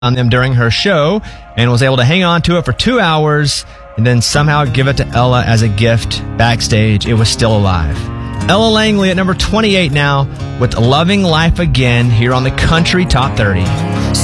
on them during her show and was able to hang on to it for 2 hours and then somehow give it to Ella as a gift backstage. It was still alive. Ella Langley at number 28 now with Loving Life Again here on the Country Top 30.